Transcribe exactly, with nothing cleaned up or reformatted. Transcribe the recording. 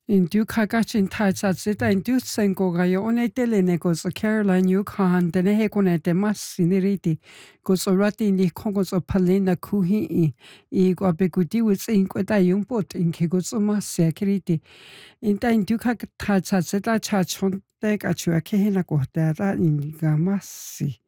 In du kakachin taitsata in du senko ga yo one telene ko so Caroline you kan tene he kone te masiniriti ko so rati ni kongo so palena kuhi i i ko apekuti wits in ko ta yung pot in ke ko so masya kiriti in ta in du kak taitsata cha chon te ka chua ke hena ko ta ra in ga masi